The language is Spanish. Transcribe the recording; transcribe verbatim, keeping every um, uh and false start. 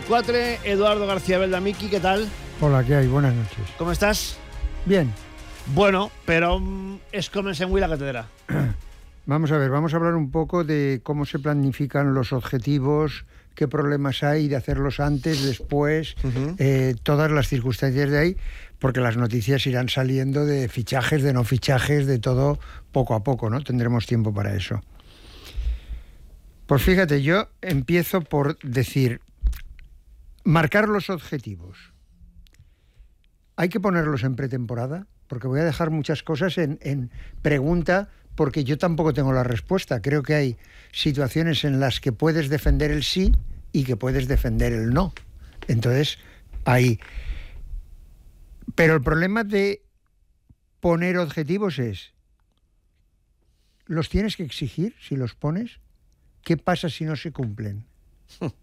veinticuatro, Eduardo García Beldamiki, ¿qué tal? Hola, ¿qué hay? Buenas noches. ¿Cómo estás? Bien. Bueno, pero um, es comense en la cátedra. Vamos a ver, vamos a hablar un poco de cómo se planifican los objetivos, qué problemas hay de hacerlos antes, después, uh-huh. eh, todas las circunstancias de ahí, porque las noticias irán saliendo de fichajes, de no fichajes, de todo poco a poco, ¿no? Tendremos tiempo para eso. Pues fíjate, yo empiezo por decir, marcar los objetivos. ¿Hay que ponerlos en pretemporada? Porque voy a dejar muchas cosas en, en pregunta, porque yo tampoco tengo la respuesta. Creo que hay situaciones en las que puedes defender el sí y que puedes defender el no. Entonces, ahí. Pero el problema de poner objetivos es, ¿los tienes que exigir si los pones? ¿Qué pasa si no se cumplen?